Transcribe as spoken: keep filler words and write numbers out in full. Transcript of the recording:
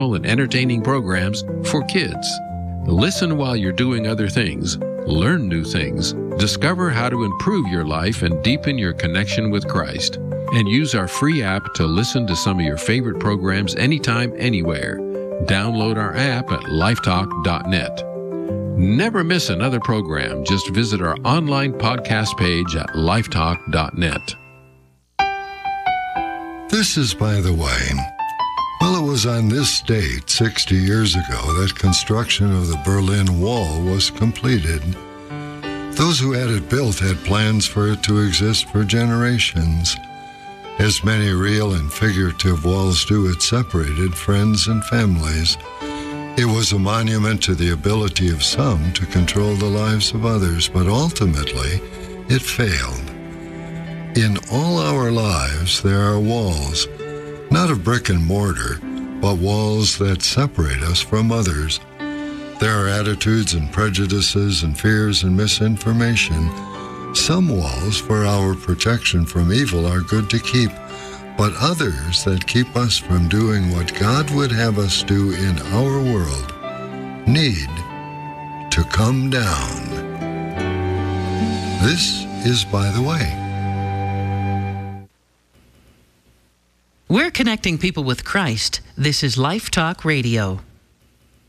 and entertaining programs for kids. Listen while you're doing other things, learn new things, discover how to improve your life and deepen your connection with Christ. And use our free app to listen to some of your favorite programs anytime, anywhere. Download our app at lifetalk dot net. Never miss another program. Just visit our online podcast page at lifetalk dot net. This is By the Way. Well, it was on this date sixty years ago that construction of the Berlin Wall was completed. Those who had it built had plans for it to exist for generations. As many real and figurative walls do, it separated friends and families. It was a monument to the ability of some to control the lives of others, but ultimately, it failed. In all our lives, there are walls, not of brick and mortar, but walls that separate us from others. There are attitudes and prejudices and fears and misinformation. Some walls for our protection from evil are good to keep, but others that keep us from doing what God would have us do in our world need to come down. This is By the Way. We're connecting people with Christ. This is Life Talk Radio.